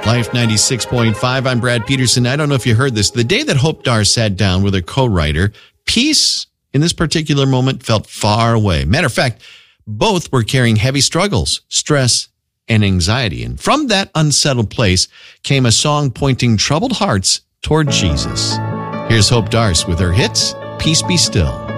Life 96.5. I'm Brad Peterson. I don't know if you heard this. The day that Hope Dar sat down with her co-writer, peace in this particular moment felt far away. Matter of fact, both were carrying heavy struggles, stress, and anxiety. And from that unsettled place came a song pointing troubled hearts toward Jesus. Here's Hope Darce with her hits, Peace Be Still.